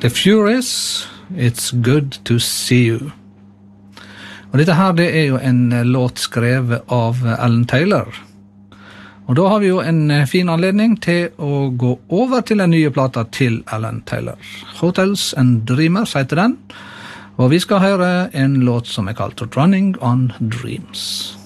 The Furies, It's Good to See You. Og dette her, det jo en låt skrevet av Alan Taylor. Og da har vi jo en fin anledning til å gå over til den nye plata til Alan Taylor. Hotels and Dreamers heter den, og vi skal høre en låt som kalt Running on Dreams.